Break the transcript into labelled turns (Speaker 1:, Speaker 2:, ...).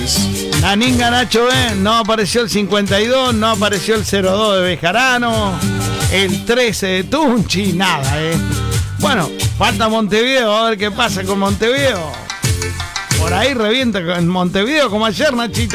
Speaker 1: Naninga Nacho, no apareció el 52, no apareció el 02 de Bejarano, el 13 de Tunchi, nada, Bueno, falta Montevideo, a ver qué pasa con Montevideo. Por ahí revienta con Montevideo como ayer, Nachito.